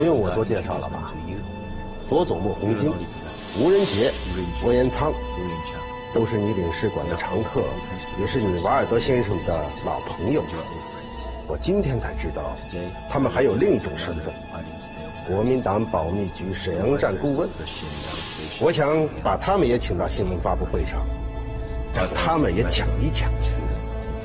不用我多介绍了吧？索佐木宏金、吴仁杰、柏延仓，都是你领事馆的常客，也是你瓦尔德先生的老朋友。我今天才知道，他们还有另一种身份——国民党保密局沈阳站顾问。我想把他们也请到新闻发布会上，让他们也讲一讲。